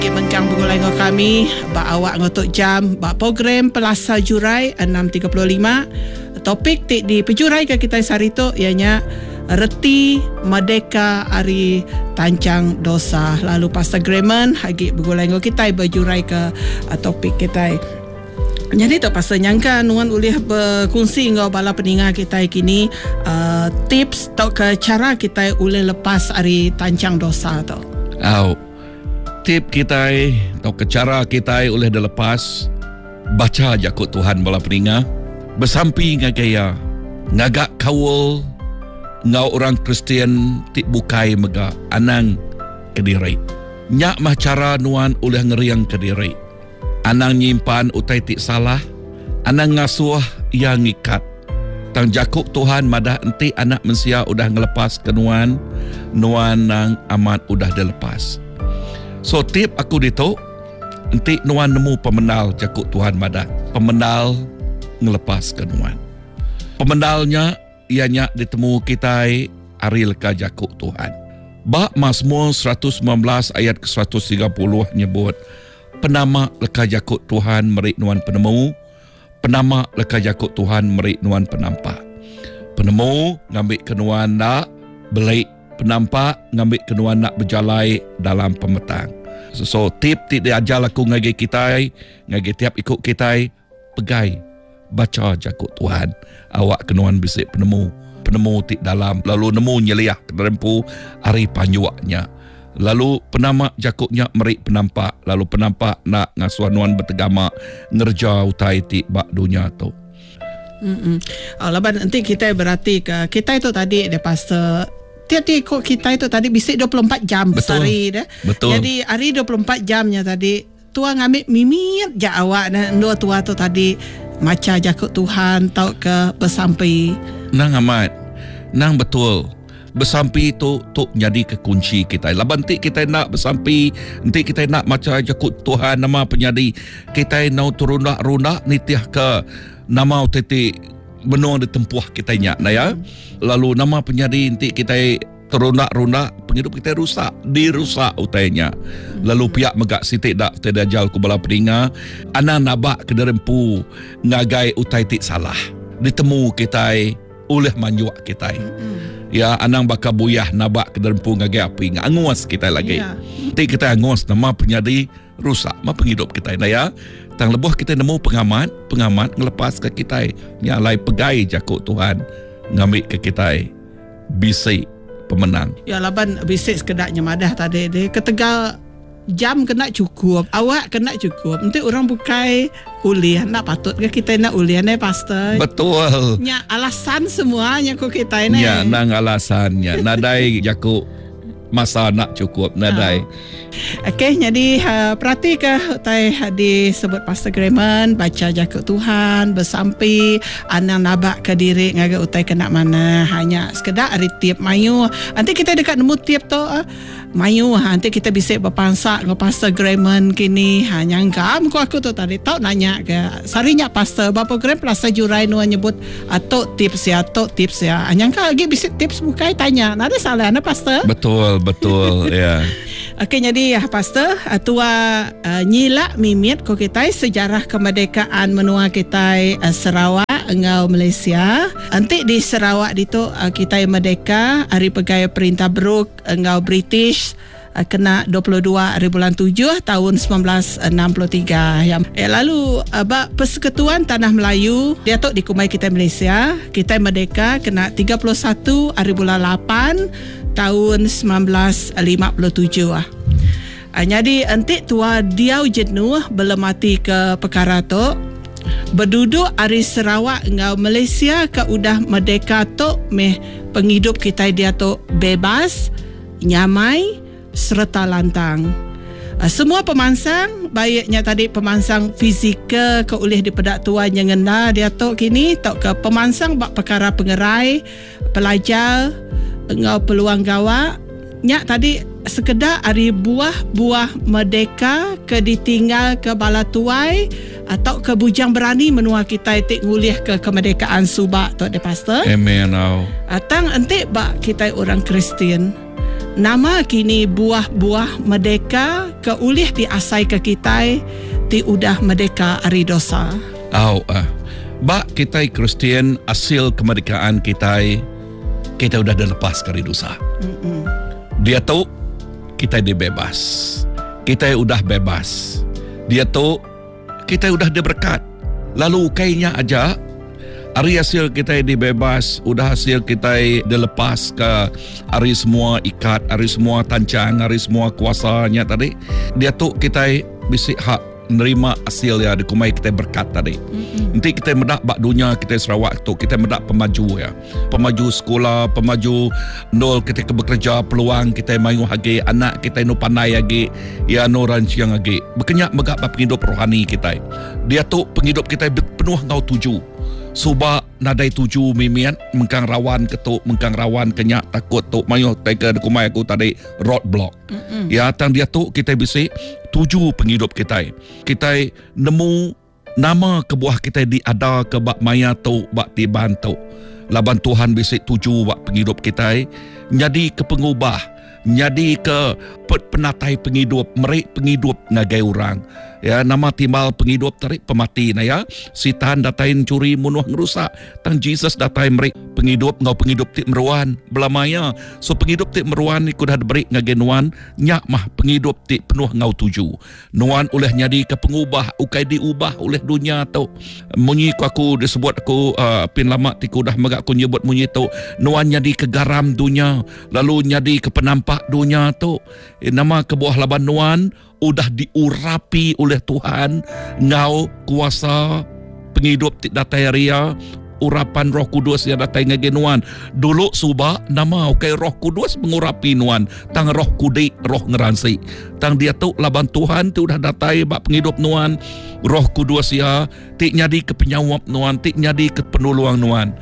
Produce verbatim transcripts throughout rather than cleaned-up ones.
Mengkang bergulai dengan kami, bak awak ngotok jam, bak program Pelasa Jurai enam tiga puluh lima. Topik tik di pejurai ke kita sehari tu ianya reti merdeka hari tancang dosa. Lalu Pastor Grayman hagi bergulai dengan kita berjurai ke uh, topik kita. Jadi tu Pastor nyangka nuan boleh berkongsi dengan bala peningat kita kini uh, tips atau ke cara kita boleh lepas hari tancang dosa tu. Oh. Tip kita atau cara kita oleh dilepas baca jakut Tuhan bala peninga bersampi ngagaya ngagak kawul ngau orang Kristian tik bukai mega anang kediri nyak mah cara nuan oleh ngeriang kediri anang nyimpan utai tik salah anang ngasuh yang ngikat tang jakut Tuhan madah enti anak mensia udah ngelepas ke nuan nuan nang amat udah dilepas. So tip aku dito nanti nuan nemu pemenal jakut Tuhan madah pemenal ngelepas ke nuan pemenalnya ianya ditemu kita ari leka jakut Tuhan bak Mazmur seratus sembilan belas ayat ke seratus tiga puluh nyebut penama leka jakut Tuhan merik nuan penemu penama leka jakut Tuhan merik nuan penampak penemu ngambil ke nuan nak belik penampak ngambil kenuan nak berjalai dalam pemetang. So, so tip tip dia ajar aku ngagi kita, ngagi tiap ikut kita, pegai baca jakut Tuhan. Awak kenuan bisik penemu, penemu tik dalam, lalu nemu nyeliah kerempu hari panjuaknya. Lalu penama jakutnya merik penampak, lalu penampak nak ngasuan nuan bertegama ngerja utai tik bak dunia tu. Hmm. Oh, laban nanti kita berarti ke kita itu tadi dia pastor tiap-tiap ikut kita itu tadi bisik dua puluh empat jam sehari dah. Betul. Jadi hari dua puluh empat jamnya tadi tua ngambil mimit je awak dan dua tua tu tadi maca jakut Tuhan tau ke bersampi. Nang amat. Nang betul. Bersampi tu tu jadi kekunci kita. Laban nanti kita nak bersampi, nanti kita nak maca jakut Tuhan nama penyadi. Kita nak turun-rundak nitiah ke nama teti benua ditempuh kita nyak nah ya. Lalu nama penyadi nanti kita terunak-runak penghidup kita rusak dirusak utainya. Lalu pihak megak sitik dak tidak jal ku bala peninga ana nabak ke derempu ngagai utai tik salah ditemu kita oleh manjuak kita. Ya anang bakal buyah nabak ke derempu ngagai api nganguas kita lagi. Ya. Nanti kita anguas nama penyadi rusak ma penghidup kita nah ya. Tang lebuh kita nemu pengamat, pengamat ngelepas ke kita nyalai pegai jakut Tuhan ngambil ke kita bisik pemenang. Ya laban bisik sekedaknya madah tadi dia ketegal jam kena cukup, awak kena cukup. Nanti orang bukai ulian nak patut ke kita nak ulian eh pastor. Betul. Nya alasan semuanya kok kita ini. Ya nang alasannya nadai jakut masa nak cukup nadai. Okey, jadi uh, perhati ke utai di sebut Pastor Grayman baca jakut Tuhan bersampi anang nabak ke diri ngaga utai kena mana hanya sekedar ari tiap mayu nanti kita dekat nemu tiap tu uh, mayu ha, nanti kita bisik berpansak dengan Pastor Grayman kini ha, nyangka muka aku tu tadi tau nanya ke sarinya Pastor bapa program Pelasa Jurai nuan nyebut atau tips ya atau tips ya ha, nyangka lagi bisik tips bukai tanya nada salah na Pastor. Betul betul ya. Okey, jadi ya Pastor, tua uh, nyilak mimit ko kita sejarah kemerdekaan menua kita uh, Sarawak engau Malaysia. Nanti di Sarawak itu uh, kita merdeka hari pegawai perintah beruk engau British uh, kena dua puluh dua hari bulan tujuh tahun sembilan belas enam puluh tiga. Yang eh, lalu uh, bak Persekutuan Tanah Melayu dia tu dikumai kita Malaysia. Kita merdeka kena tiga puluh satu hari bulan lapan tahun sembilan belas lima puluh tujuh ah. Jadi entik tua diau jenuh belum mati ke perkara tu berduduk ari Sarawak ngau Malaysia ke udah merdeka tu meh penghidup kita dia tu bebas nyamai serta lantang. Semua pemansang baiknya tadi pemansang fizikal ke oleh di pedak tuan yang ngena dia tu kini tak ke pemansang bak perkara pengerai pelajar engau peluang gawak nyak tadi sekedar ari buah-buah merdeka ke ditinggal ke bala tuai atau ke bujang berani menua kita itik ngulih ke kemerdekaan subak tu de pastor. Amen. Atang entik bak kita orang Kristian nama kini buah-buah merdeka ke ulih di asai ke kita ti udah merdeka ari dosa. Au ah. Ba kita Kristian hasil kemerdekaan kita kita udah dilepas dari dosa. Mm-mm. Dia tahu kita dibebas. Kita udah bebas. Dia tahu kita udah diberkat. Lalu kayaknya aja hari hasil kita dibebas, udah hasil kita dilepas ke hari semua ikat, hari semua tancang, hari semua kuasanya tadi. Dia tahu kita bisa hak menerima hasil ya di kumai kita berkat tadi. Mm-hmm. Nanti kita mendak bak dunia kita Sarawak tu, kita mendak pemaju ya. Pemaju sekolah, pemaju nol kita ke bekerja, peluang kita mayu hagi, anak kita nu pandai hagi, ya no ranciang hagi. Berkenyak megak bak penghidup rohani kita. Dia tu penghidup kita penuh ngau tuju. Suba nadai tuju mimian mengkang rawan ketuk mengkang rawan kenyak takut tok mayo teka kumai aku tadi roadblock. Mm-mm. Ya tang dia tu kita bisa tuju penghidup kita. Kita nemu nama kebuah kita di ada ke bak maya tu bak tiban tu. Laban Tuhan bisa tuju bak penghidup kita jadi ke pengubah, jadi ke penatai penghidup, merik penghidup ngagai orang. Ya, nama timbal penghidup tarik pemati na ya. Sitan datain curi munuh ngerusak. Tang Jesus datai merik penghidup ngau penghidup ti meruan belamaya. So penghidup ti meruan ni kudah diberi ngagai nuan nyak mah penghidup ti penuh ngau tuju. Nuan oleh nyadi ke pengubah ukai diubah oleh dunia tu. Munyi ku aku disebut aku uh, pin lama ti kudah megak ku nyebut munyi tu. Nuan nyadi ke garam dunia, lalu nyadi ke penampak dunia tu. Eh, nama kebuah laban nuan udah diurapi oleh Tuhan ngau kuasa penghidup ti datai ria urapan Roh Kudus yang datai ngagenuan dulu suba nama okay, Roh Kudus mengurapi nuan tang roh kudi roh ngeransi tang dia tu laban Tuhan tu udah datai bak penghidup nuan Roh Kudus ya ti nyadi ke penyawap nuan ti nyadi ke penuluang nuan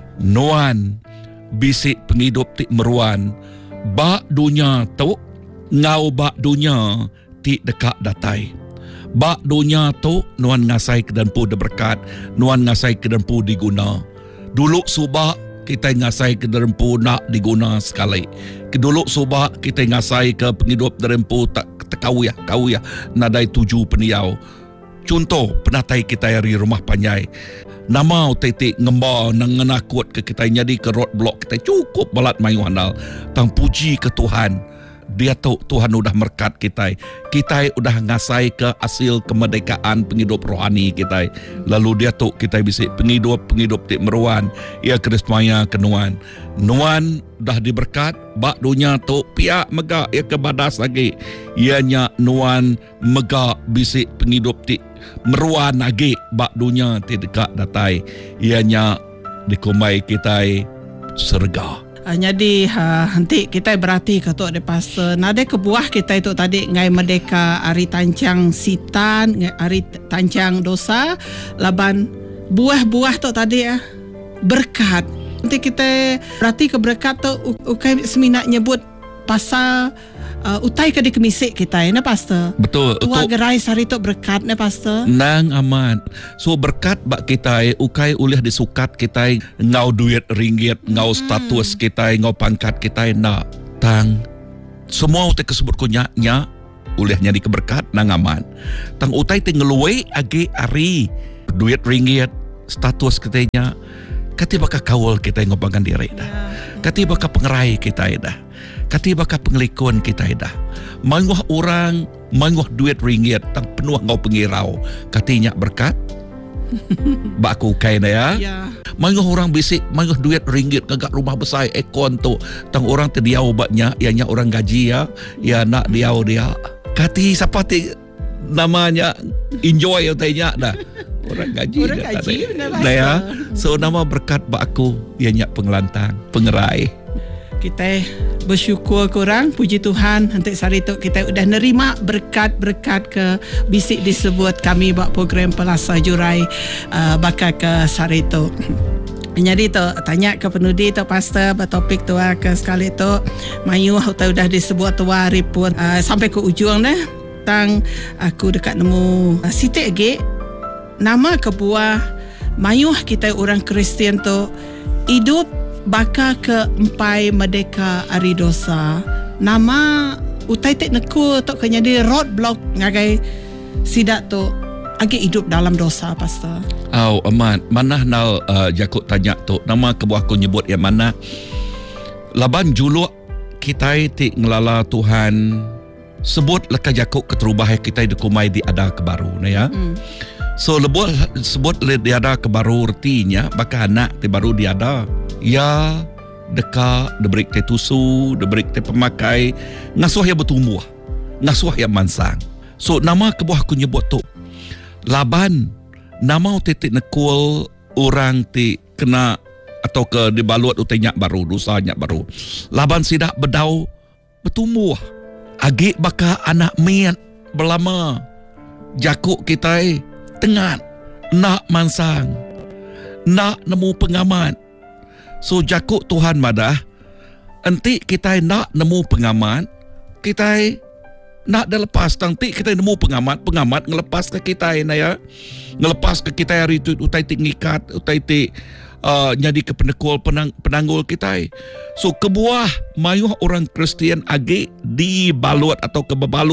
nuan bisik penghidup ti meruan bak dunia tu ngau bak dunia ti dekat datai. Bak dunia tu nuan ngasai kedan pu berkat, nuan ngasai kedan pu diguna. Dulu subak kita ngasai kedan pu nak diguna sekali. Dulu subak kita ngasai ke penghidup kedan pu tak tekau ya, kau ya, nadai tuju peniau. Contoh penatai kita dari rumah panjai. Nama titik ngembal nang ngenakut ke kita jadi ke roadblock kita cukup balat mayu handal. Tang puji ke Tuhan. Dia tahu Tuhan udah merkat kita. Kita udah ngasai ke hasil kemerdekaan penghidup rohani kita. Lalu dia tahu kita bisa penghidup-penghidup ti meruan. Ia Krismaya kenuan. Nuan dah diberkat. Bak dunia tu pihak megak ia kebadas lagi. Ianya nuan megak bisa penghidup ti meruan lagi. Bak dunia ti dekat datai. Ianya dikumai kita serga. Uh, jadi uh, nanti kita berarti ketuk de pastor nade kebuah kita itu tadi ngai merdeka ari tancang sitan ngai ari tancang dosa laban buah-buah tu tadi ya berkat nanti kita berarti keberkat tu ukai semina nyebut pasal uh, utai ke di kemisik kita ya na pastor betul tua gerai sari tu berkat na pastor nang aman so berkat bak kita ukai ulih disukat kita ngau duit ringgit ngau status kita ngau pangkat kita nak tang semua utai kesebut ku nya nya ulihnya di keberkat nang aman tang utai te ngeluwe agi ari duit ringgit status kita nya kati baka kawal kita ngopangkan diri dah kati baka pengerai kita dah kati baka pengelikun kita dah manguh orang manguh duit ringgit tang penuh ngau pengirau katinya berkat baku kain ya yeah. Manguh orang bisik manguh duit ringgit kagak rumah besar ekon tu tang orang terdiau batnya ianya orang gaji ya ya nak diau dia kati siapa ti namanya enjoy utainya dah orang gaji orang gaji dah ya so nama berkat baku ianya pengelantang pengerai kita bersyukur kurang puji Tuhan nanti hari itu kita udah nerima berkat-berkat ke bisik disebut kami buat program Pelasa Jurai uh, bakal ke hari itu. Jadi tu tanya ke penudi tu pastor bertopik tu ke sekali tu mayu tu udah disebut tu report uh, sampai ke ujung dah tang aku dekat nemu uh, sitik lagi nama kebuah mayu kita orang Kristian tu hidup bakal ke empai merdeka ari dosa nama utai tek neku tok kenya di roadblock ngagai sidak tu agi hidup dalam dosa, Pastor. Au aman, mana nal uh, Jakub tanya tu, nama kebuah aku nyebut yang mana? Laban juluk kita ti ngelala Tuhan sebut leka Jakub keterubah kita dikumai di ada kebaru na ya. Mm. So lebut sebut le di ada kebaru artinya baka anak ti baru di ada. Ya deka debrik te tusu, debrik te pemakai, ngasuh ya bertumbuh, ngasuh ya mansang. So nama kebuah aku nyebut tu Laban nama titik nekul orang ti kena atau ke dibalut utai nyak baru, dosa nyak baru. Laban sidak bedau bertumbuh. Agi baka anak miat berlama. Jakub kita tengat nak mansang, nak nemu pengamat. So Jakub Tuhan madah, enti kita nak nemu pengamat, kita nak dah lepas nanti kita nemu pengamat, pengamat ngelepas ke kita na ya. Ngelepas ke kita hari itu utai tik ngikat, utai tik uh, jadi ke pendekul penang, penanggul kita. So kebuah mayuh orang Kristian agi dibalut atau kebebalut